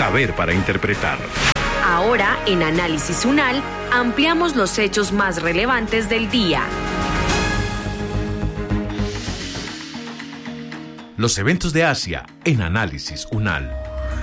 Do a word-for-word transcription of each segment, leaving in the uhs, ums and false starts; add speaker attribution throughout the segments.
Speaker 1: Saber para interpretar.
Speaker 2: Ahora, en Análisis UNAL, ampliamos los hechos más relevantes del día.
Speaker 1: Los eventos de Asia en Análisis UNAL.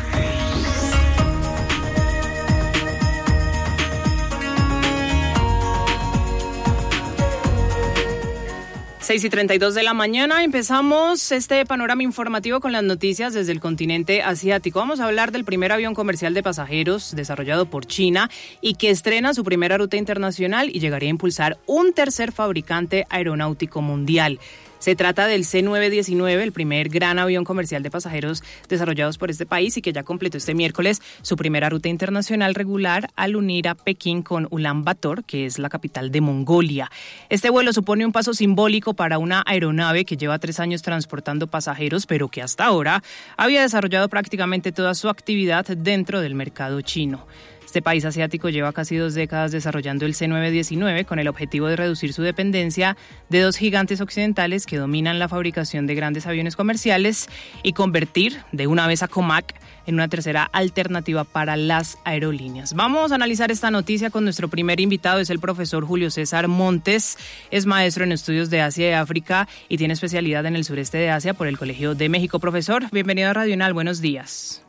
Speaker 3: seis y treinta y dos de la mañana, empezamos este panorama informativo con las noticias desde el continente asiático. Vamos a hablar del primer avión comercial de pasajeros desarrollado por China y que estrena su primera ruta internacional y llegaría a impulsar un tercer fabricante aeronáutico mundial. Se trata del C nueve diecinueve, el primer gran avión comercial de pasajeros desarrollados por este país y que ya completó este miércoles su primera ruta internacional regular al unir a Pekín con Ulan Bator, que es la capital de Mongolia. Este vuelo supone un paso simbólico para una aeronave que lleva tres años transportando pasajeros, pero que hasta ahora había desarrollado prácticamente toda su actividad dentro del mercado chino. Este país asiático lleva casi dos décadas desarrollando el C nueve diecinueve con el objetivo de reducir su dependencia de dos gigantes occidentales que dominan la fabricación de grandes aviones comerciales y convertir de una vez a Comac en una tercera alternativa para las aerolíneas. Vamos a analizar esta noticia con nuestro primer invitado, es el profesor Julio César Montes, es maestro en estudios de Asia y África y tiene especialidad en el sureste de Asia por el Colegio de México. Profesor, bienvenido a Radio UNAL, buenos días.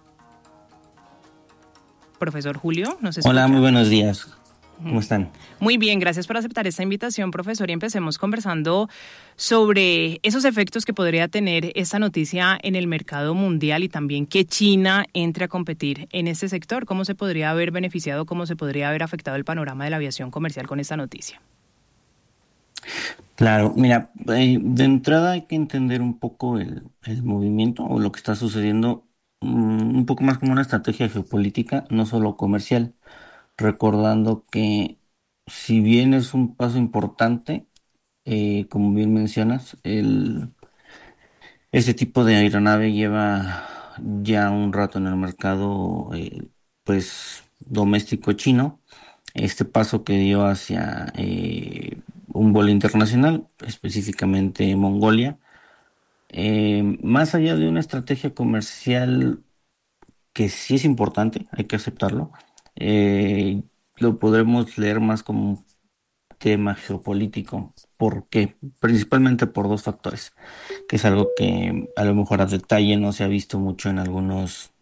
Speaker 3: Profesor Julio, ¿nos escucha?
Speaker 4: Hola, muy buenos días. ¿Cómo están?
Speaker 3: Muy bien, gracias por aceptar esta invitación, profesor. Y empecemos conversando sobre esos efectos que podría tener esta noticia en el mercado mundial y también que China entre a competir en este sector. ¿Cómo se podría haber beneficiado, cómo se podría haber afectado el panorama de la aviación comercial con esta noticia?
Speaker 4: Claro, mira, eh, de entrada hay que entender un poco el, el movimiento o lo que está sucediendo un poco más como una estrategia geopolítica, no solo comercial, recordando que si bien es un paso importante, eh, como bien mencionas, el, ese tipo de aeronave lleva ya un rato en el mercado eh, pues doméstico chino. Este paso que dio hacia eh, un vuelo internacional, específicamente Mongolia, eh, más allá de una estrategia comercial que sí es importante, hay que aceptarlo, eh, lo podremos leer más como un tema geopolítico. ¿Por qué? Principalmente por dos factores, que es algo que a lo mejor a detalle no se ha visto mucho en algunos,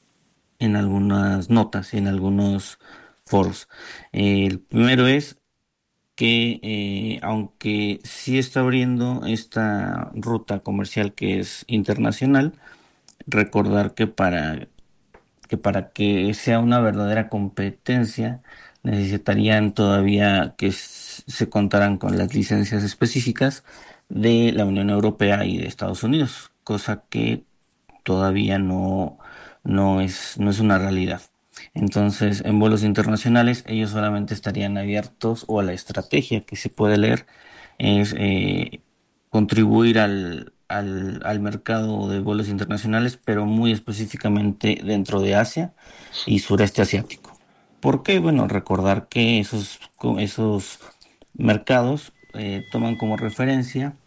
Speaker 4: en algunas notas y en algunos foros. Eh, el primero es que eh, aunque sí está abriendo esta ruta comercial que es internacional, recordar que para que para que sea una verdadera competencia necesitarían todavía que s- se contaran con las licencias específicas de la Unión Europea y de Estados Unidos, cosa que todavía no, no es, no es una realidad. Entonces, en vuelos internacionales, ellos solamente estarían abiertos, o a la estrategia que se puede leer es eh, contribuir al, al, al mercado de vuelos internacionales, pero muy específicamente dentro de Asia y sureste asiático. ¿Por qué? Bueno, recordar que esos, co- esos mercados eh, toman como referencia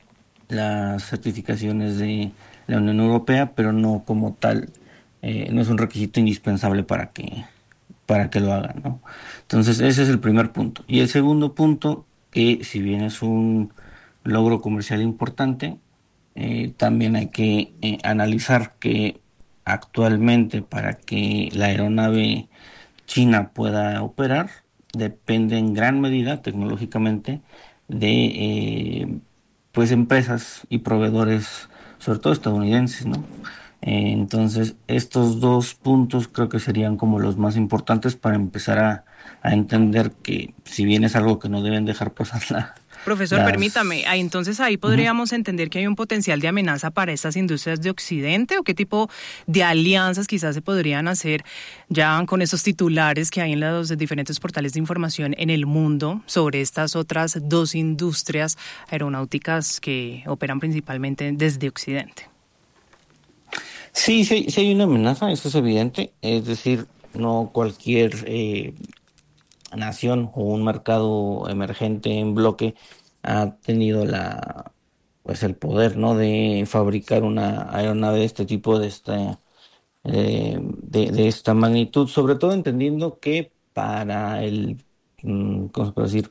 Speaker 4: las certificaciones de la Unión Europea, pero no como tal, eh, no es un requisito indispensable para que, para que lo hagan, ¿no? Entonces, ese es el primer punto. Y el segundo punto, que si bien es un logro comercial importante, eh, también hay que eh, analizar que actualmente para que la aeronave china pueda operar, depende en gran medida tecnológicamente de eh, pues empresas y proveedores, sobre todo estadounidenses, ¿no? Eh, entonces, estos dos puntos creo que serían como los más importantes para empezar a, a entender que si bien es algo que no deben dejar pasar la,
Speaker 3: Profesor, permítame,
Speaker 4: las...
Speaker 3: ah, entonces ahí
Speaker 4: Ujú.
Speaker 3: podríamos entender que hay un potencial de amenaza para estas industrias de Occidente, o qué tipo de alianzas quizás se podrían hacer ya con esos titulares que hay en los diferentes portales de información en el mundo sobre estas otras dos industrias aeronáuticas que operan principalmente desde Occidente.
Speaker 4: Sí, sí, sí hay una amenaza, eso es evidente. Es decir, no cualquier eh, nación o un mercado emergente en bloque ha tenido la, pues el poder, ¿no? De fabricar una aeronave de este tipo, de esta eh, de, de esta magnitud, sobre todo entendiendo que para el, mm, ¿cómo se puede decir?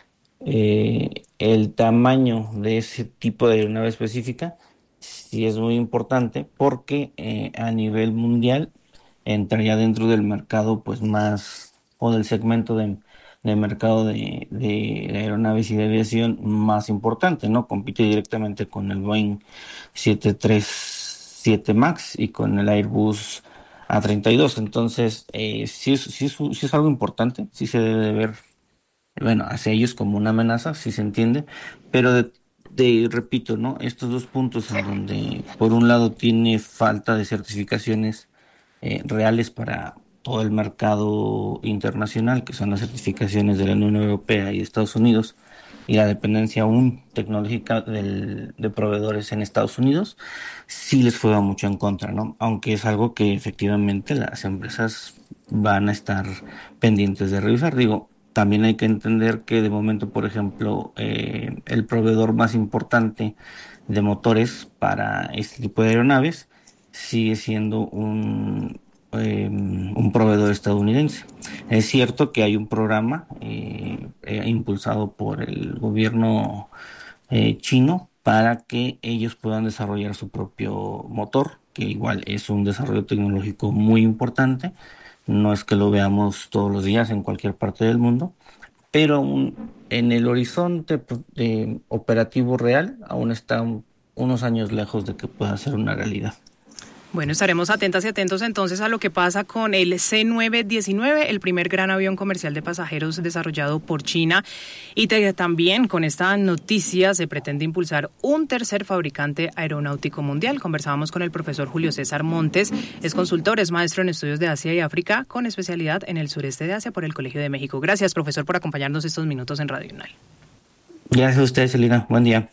Speaker 4: Eh, el tamaño de ese tipo de aeronave específica sí es muy importante porque eh, a nivel mundial entraría dentro del mercado pues más o del segmento de, de mercado de, de aeronaves y de aviación más importante, ¿no? Compite directamente con el Boeing siete treinta y siete MAX y con el Airbus A treinta y dos. Entonces, eh, sí, es, sí, es, sí es algo importante, sí se debe de ver, bueno, hacia ellos como una amenaza, si se entiende, pero de, de- repito, ¿no? Estos dos puntos en donde, por un lado, tiene falta de certificaciones eh, reales para todo el mercado internacional, que son las certificaciones de la Unión Europea y de Estados Unidos, y la dependencia aún tecnológica del, de proveedores en Estados Unidos, sí les juega mucho en contra, ¿no? Aunque es algo que efectivamente las empresas van a estar pendientes de revisar. Digo, también hay que entender que de momento, por ejemplo, eh, el proveedor más importante de motores para este tipo de aeronaves sigue siendo un, eh, un proveedor estadounidense. Es cierto que hay un programa eh, eh, impulsado por el gobierno eh, chino para que ellos puedan desarrollar su propio motor, que igual es un desarrollo tecnológico muy importante. No es que lo veamos todos los días en cualquier parte del mundo, pero aún en el horizonte pues, de operativo real aún está un- unos años lejos de que pueda ser una realidad.
Speaker 3: Bueno, estaremos atentas y atentos entonces a lo que pasa con el C nueve diecinueve, el primer gran avión comercial de pasajeros desarrollado por China. Y te- también con esta noticia se pretende impulsar un tercer fabricante aeronáutico mundial. Conversábamos con el profesor Julio César Montes, es consultor, es maestro en estudios de Asia y África, con especialidad en el sureste de Asia por el Colegio de México. Gracias, profesor, por acompañarnos estos minutos en Radio UNAL.
Speaker 4: Gracias a ustedes, Celina. Buen día.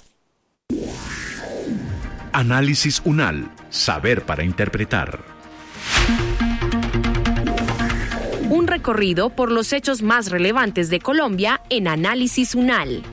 Speaker 1: Análisis UNAL, saber para interpretar.
Speaker 2: Un recorrido por los hechos más relevantes de Colombia en Análisis UNAL.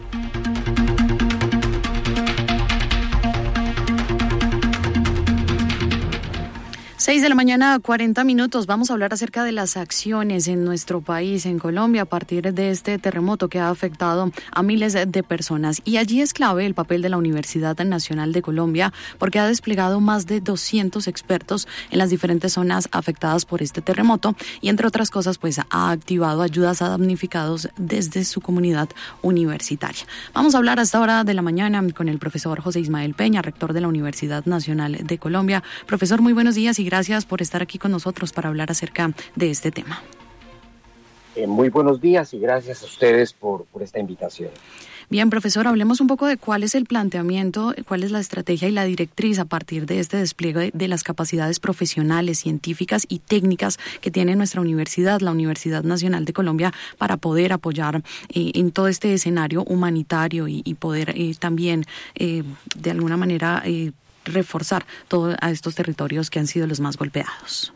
Speaker 5: Seis de la mañana, cuarenta minutos. Vamos a hablar acerca de las acciones en nuestro país, en Colombia, a partir de este terremoto que ha afectado a miles de personas. Y allí es clave el papel de la Universidad Nacional de Colombia, porque ha desplegado más de doscientos expertos en las diferentes zonas afectadas por este terremoto y, entre otras cosas, pues ha activado ayudas a damnificados desde su comunidad universitaria. Vamos a hablar a esta hora de la mañana con el profesor José Ismael Peña, rector de la Universidad Nacional de Colombia. Profesor, muy buenos días y gracias por estar aquí con nosotros para hablar acerca de este tema.
Speaker 6: Eh, muy buenos días y gracias a ustedes por, por esta invitación.
Speaker 5: Bien, profesor, hablemos un poco de cuál es el planteamiento, cuál es la estrategia y la directriz a partir de este despliegue de las capacidades profesionales, científicas y técnicas que tiene nuestra universidad, la Universidad Nacional de Colombia, para poder apoyar eh, en todo este escenario humanitario y, y poder eh, también, eh, de alguna manera, eh, reforzar todos a estos territorios que han sido los más golpeados.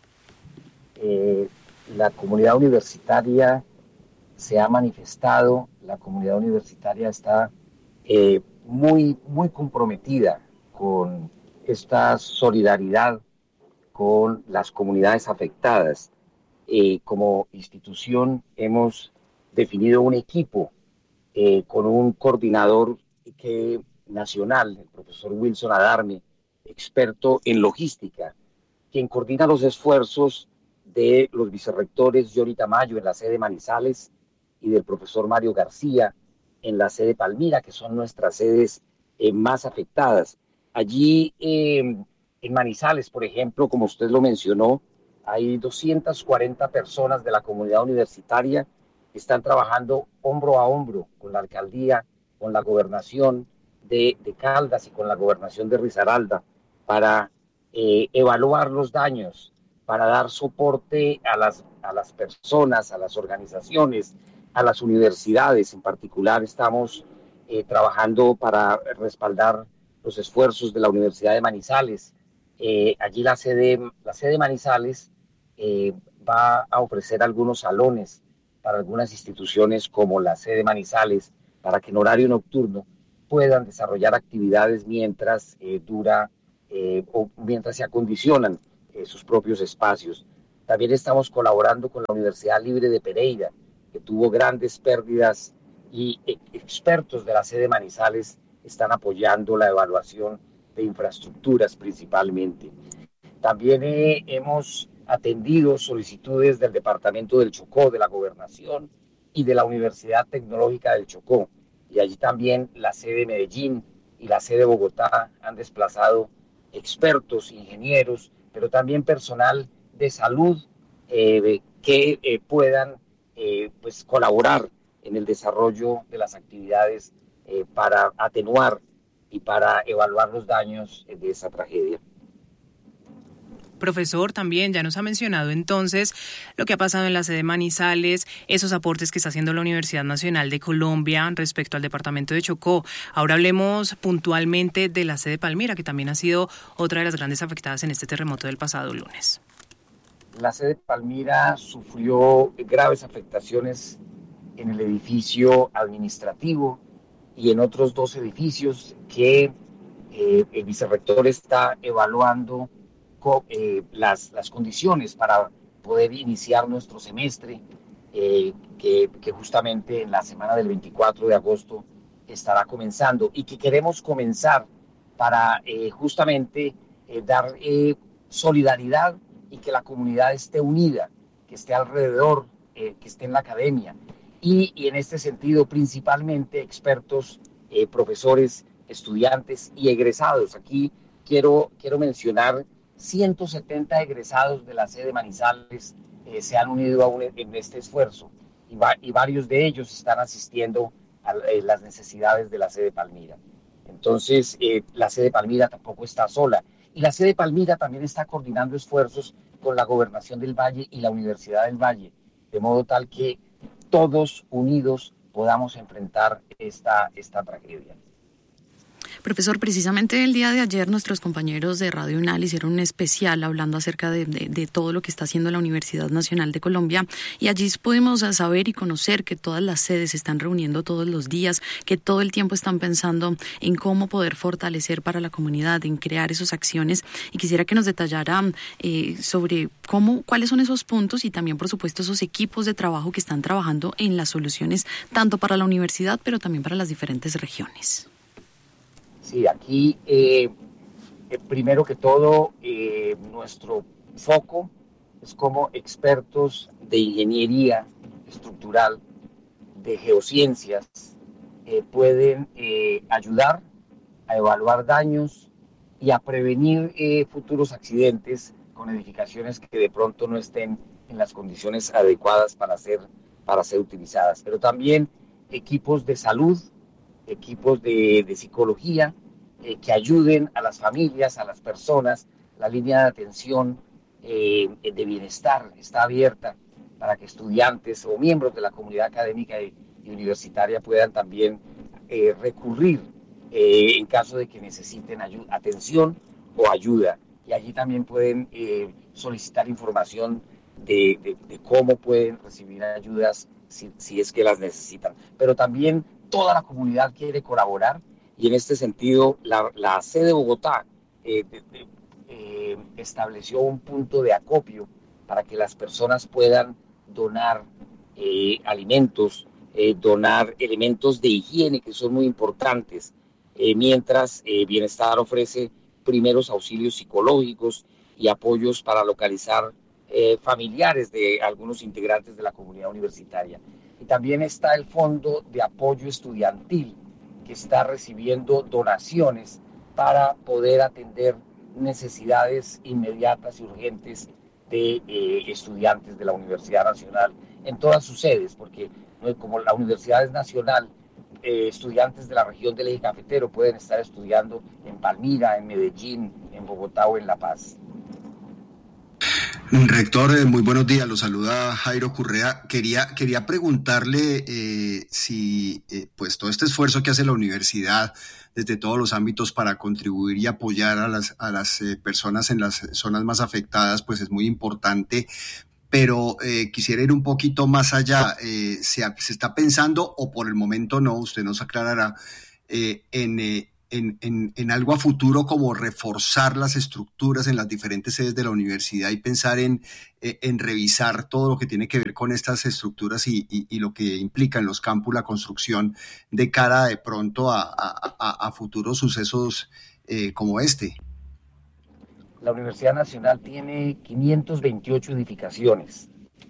Speaker 6: Eh, la comunidad universitaria se ha manifestado, la comunidad universitaria está eh, muy, muy comprometida con esta solidaridad con las comunidades afectadas. Eh, como institución hemos definido un equipo eh, con un coordinador que nacional, el profesor Wilson Adarme, experto en logística, quien coordina los esfuerzos de los vicerrectores Johnny Tamayo en la sede Manizales y del profesor Mario García en la sede Palmira, que son nuestras sedes eh, más afectadas. Allí eh, en Manizales, por ejemplo, como usted lo mencionó, hay doscientas cuarenta personas de la comunidad universitaria que están trabajando hombro a hombro con la alcaldía, con la gobernación de, de Caldas y con la gobernación de Risaralda para eh, evaluar los daños, para dar soporte a las, a las personas, a las organizaciones, a las universidades. En particular estamos eh, trabajando para respaldar los esfuerzos de la Universidad de Manizales. Eh, allí la sede, la sede Manizales eh, va a ofrecer algunos salones para algunas instituciones como la sede Manizales, para que en horario nocturno puedan desarrollar actividades mientras eh, dura eh, o mientras se acondicionan eh, sus propios espacios. También estamos colaborando con la Universidad Libre de Pereira, que tuvo grandes pérdidas, y expertos de la sede Manizales están apoyando la evaluación de infraestructuras principalmente. También eh, hemos atendido solicitudes del Departamento del Chocó, de la Gobernación y de la Universidad Tecnológica del Chocó. Y allí también la sede Medellín y la sede Bogotá han desplazado expertos, ingenieros, pero también personal de salud eh, que eh, puedan eh, pues colaborar en el desarrollo de las actividades eh, para atenuar y para evaluar los daños de esa tragedia.
Speaker 3: Profesor, también ya nos ha mencionado entonces lo que ha pasado en la sede Manizales, esos aportes que está haciendo la Universidad Nacional de Colombia respecto al departamento de Chocó. Ahora hablemos puntualmente de la sede Palmira, que también ha sido otra de las grandes afectadas en este terremoto del pasado lunes.
Speaker 6: La sede Palmira sufrió graves afectaciones en el edificio administrativo y en otros dos edificios que eh, el vicerrector está evaluando Eh, las, las condiciones para poder iniciar nuestro semestre, eh, que, que justamente en la semana del veinticuatro de agosto estará comenzando, y que queremos comenzar para eh, justamente eh, dar eh, solidaridad y que la comunidad esté unida, que esté alrededor, eh, que esté en la academia, y, y en este sentido principalmente expertos, eh, profesores, estudiantes y egresados. Aquí quiero, quiero mencionar ciento setenta egresados de la sede Manizales eh, se han unido a un, en este esfuerzo, y, va, y varios de ellos están asistiendo a eh, las necesidades de la sede Palmira. Entonces, eh, la sede Palmira tampoco está sola, y la sede Palmira también está coordinando esfuerzos con la Gobernación del Valle y la Universidad del Valle, de modo tal que todos unidos podamos enfrentar esta, esta tragedia.
Speaker 5: Profesor, precisamente el día de ayer nuestros compañeros de Radio UNAL hicieron un especial hablando acerca de, de, de todo lo que está haciendo la Universidad Nacional de Colombia, y allí pudimos saber y conocer que todas las sedes se están reuniendo todos los días, que todo el tiempo están pensando en cómo poder fortalecer para la comunidad, en crear esas acciones, y quisiera que nos detallara eh, sobre cómo, cuáles son esos puntos y también, por supuesto, esos equipos de trabajo que están trabajando en las soluciones tanto para la universidad, pero también para las diferentes regiones.
Speaker 6: Sí, aquí eh, eh, primero que todo eh, nuestro foco es como expertos de ingeniería estructural, de geociencias, eh, pueden eh, ayudar a evaluar daños y a prevenir eh, futuros accidentes con edificaciones que de pronto no estén en las condiciones adecuadas para ser, para ser utilizadas. Pero también equipos de salud, equipos de, de psicología, eh, que ayuden a las familias, a las personas. La línea de atención eh, de bienestar está abierta para que estudiantes o miembros de la comunidad académica y, y universitaria puedan también eh, recurrir eh, en caso de que necesiten ayu- atención o ayuda. Y allí también pueden eh, solicitar información de, de, de cómo pueden recibir ayudas si, si es que las necesitan. Pero también toda la comunidad quiere colaborar, y en este sentido la, la sede de Bogotá eh, de, de, eh, estableció un punto de acopio para que las personas puedan donar eh, alimentos, eh, donar elementos de higiene que son muy importantes, eh, mientras eh, Bienestar ofrece primeros auxilios psicológicos y apoyos para localizar eh, familiares de algunos integrantes de la comunidad universitaria. Y también está el Fondo de Apoyo Estudiantil, que está recibiendo donaciones para poder atender necesidades inmediatas y urgentes de eh, estudiantes de la Universidad Nacional en todas sus sedes, porque como la Universidad es nacional, eh, estudiantes de la región del Eje Cafetero pueden estar estudiando en Palmira, en Medellín, en Bogotá o en La Paz.
Speaker 7: Rector, eh, muy buenos días, lo saluda Jairo Correa. Quería, quería preguntarle eh, si eh, pues todo este esfuerzo que hace la universidad desde todos los ámbitos para contribuir y apoyar a las, a las eh, personas en las zonas más afectadas, pues es muy importante, pero eh, quisiera ir un poquito más allá. Eh, ¿se, ¿Se está pensando, o por el momento no, usted nos aclarará, eh, en... Eh, en, en, en algo a futuro como reforzar las estructuras en las diferentes sedes de la universidad y pensar en, en revisar todo lo que tiene que ver con estas estructuras y, y, y lo que implica en los campus la construcción de cara de pronto a, a, a, a futuros sucesos eh, como este?
Speaker 6: La Universidad Nacional tiene quinientas veintiocho edificaciones.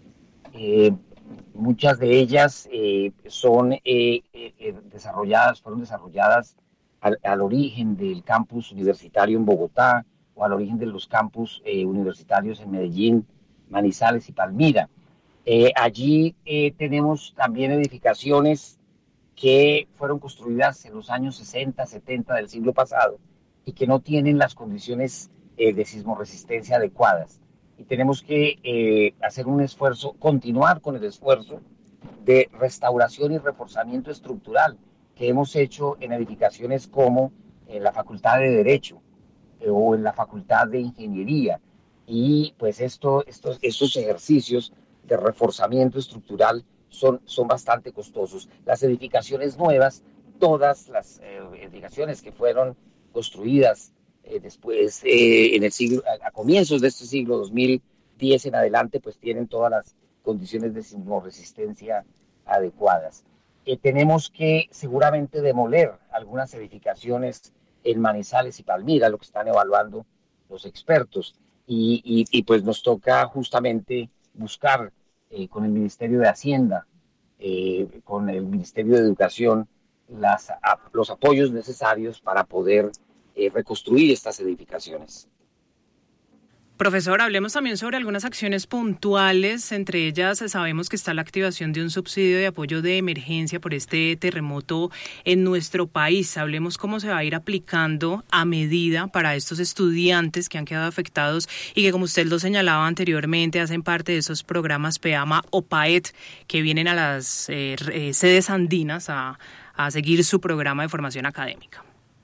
Speaker 6: Eh, muchas de ellas eh, son eh, eh, desarrolladas, fueron desarrolladas al, al origen del campus universitario en Bogotá o al origen de los campus eh, universitarios en Medellín, Manizales y Palmira. Eh, allí eh, tenemos también edificaciones que fueron construidas en los años sesenta, setenta del siglo pasado y que no tienen las condiciones eh, de sismoresistencia adecuadas. Y tenemos que eh, hacer un esfuerzo, continuar con el esfuerzo de restauración y reforzamiento estructural que hemos hecho en edificaciones como en la Facultad de Derecho eh, o en la Facultad de Ingeniería. Y pues esto, estos, estos ejercicios de reforzamiento estructural son, son bastante costosos. Las edificaciones nuevas, todas las eh, edificaciones que fueron construidas eh, después, eh, en el siglo, a, a comienzos de este siglo dos mil diez en adelante, pues tienen todas las condiciones de sismoresistencia adecuadas. Eh, tenemos que seguramente demoler algunas edificaciones en Manizales y Palmira, lo que están evaluando los expertos, y, y, y pues nos toca justamente buscar eh, con el Ministerio de Hacienda, eh, con el Ministerio de Educación, las, a, los apoyos necesarios para poder eh, reconstruir estas edificaciones.
Speaker 3: Profesor, hablemos también sobre algunas acciones puntuales. Entre ellas, sabemos que está la activación de un subsidio de apoyo de emergencia por este terremoto en nuestro país. Hablemos cómo se va a ir aplicando a medida para estos estudiantes que han quedado afectados y que, como usted lo señalaba anteriormente, hacen parte de esos programas PEAMA o PAET que vienen a las eh, eh, sedes andinas a, a seguir su programa de formación académica.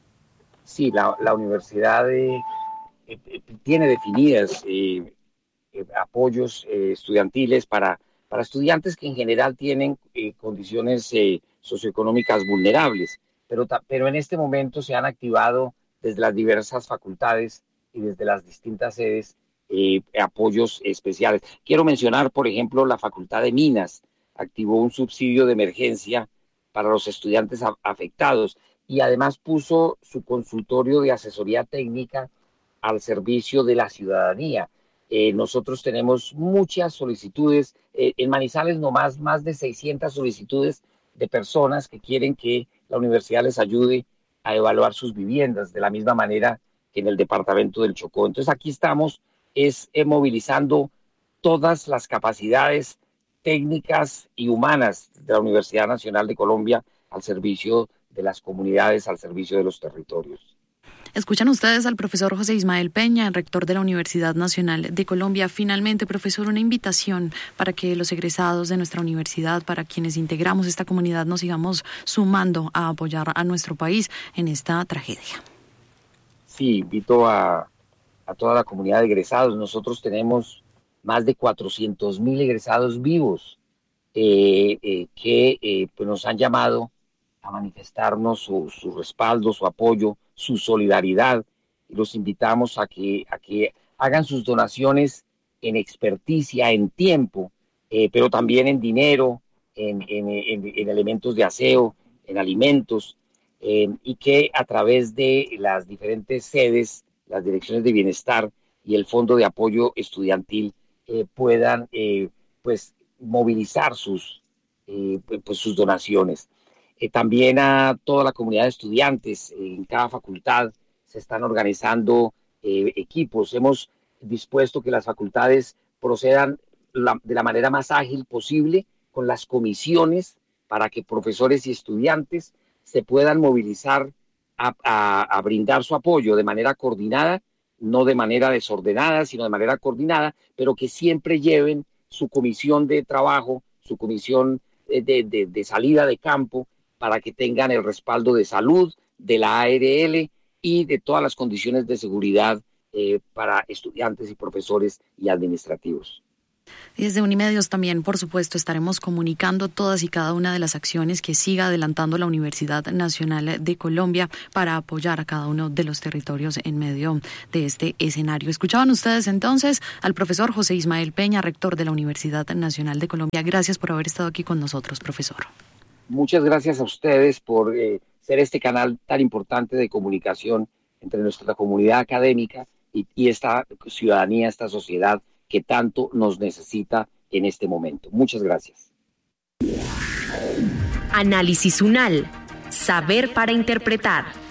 Speaker 6: Sí, la, la universidad de... Eh, tiene definidas eh, eh, apoyos eh, estudiantiles para, para estudiantes que en general tienen eh, condiciones eh, socioeconómicas vulnerables, pero, pero en este momento se han activado desde las diversas facultades y desde las distintas sedes eh, apoyos especiales. Quiero mencionar, por ejemplo, la Facultad de Minas activó un subsidio de emergencia para los estudiantes a, afectados y además puso su consultorio de asesoría técnica al servicio de la ciudadanía. Eh, nosotros tenemos muchas solicitudes, eh, en Manizales nomás más de seiscientas solicitudes de personas que quieren que la universidad les ayude a evaluar sus viviendas, de la misma manera que en el departamento del Chocó. Entonces aquí estamos es eh, movilizando todas las capacidades técnicas y humanas de la Universidad Nacional de Colombia al servicio de las comunidades, al servicio de los territorios.
Speaker 5: Escuchan ustedes al profesor José Ismael Peña, rector de la Universidad Nacional de Colombia. Finalmente, profesor, una invitación para que los egresados de nuestra universidad, para quienes integramos esta comunidad, nos sigamos sumando a apoyar a nuestro país en esta tragedia.
Speaker 6: Sí, invito a, a toda la comunidad de egresados. Nosotros tenemos más de cuatrocientos mil egresados vivos eh, eh, que eh, pues nos han llamado a manifestarnos su, su respaldo, su apoyo, su solidaridad, y los invitamos a que, a que hagan sus donaciones en experticia, en tiempo, eh, pero también en dinero, en, en, en, en elementos de aseo, en alimentos, eh, y que a través de las diferentes sedes, las direcciones de bienestar y el Fondo de Apoyo Estudiantil eh, puedan eh, pues, movilizar sus, eh, pues, sus donaciones. Eh, también a toda la comunidad de estudiantes, eh, en cada facultad se están organizando eh, equipos. Hemos dispuesto que las facultades procedan la, de la manera más ágil posible con las comisiones para que profesores y estudiantes se puedan movilizar a, a, a brindar su apoyo de manera coordinada, no de manera desordenada, sino de manera coordinada, pero que siempre lleven su comisión de trabajo, su comisión de, de, de, de salida de campo, para que tengan el respaldo de salud, de la A R L y de todas las condiciones de seguridad eh, para estudiantes y profesores y administrativos.
Speaker 5: Y desde Unimedios también, por supuesto, estaremos comunicando todas y cada una de las acciones que siga adelantando la Universidad Nacional de Colombia para apoyar a cada uno de los territorios en medio de este escenario. Escuchaban ustedes entonces al profesor José Ismael Peña, rector de la Universidad Nacional de Colombia. Gracias por haber estado aquí con nosotros, profesor.
Speaker 6: Muchas gracias a ustedes por eh, ser este canal tan importante de comunicación entre nuestra comunidad académica y, y esta ciudadanía, esta sociedad que tanto nos necesita en este momento. Muchas gracias.
Speaker 2: Análisis UNAL. Saber para interpretar.